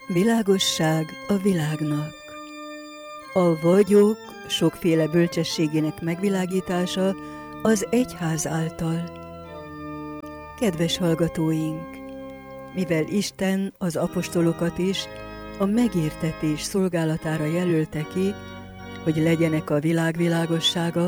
Világosság a világnak. A vagyok sokféle bölcsességének megvilágítása az egyház által. Kedves hallgatóink! Mivel Isten az apostolokat is a megértetés szolgálatára jelölte ki, hogy legyenek a világ világossága,